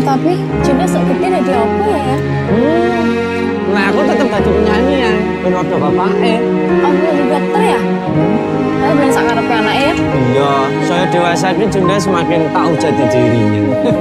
tapi Junda sok gede dari apa ya? Nah aku tetap jadi penyanyi ya. Benodo bapaknya. Aku jadi dokter ya? Tapi bener sak karepe anaknya ya? Iya, saya dewasa ini Junda semakin tahu jati dirinya.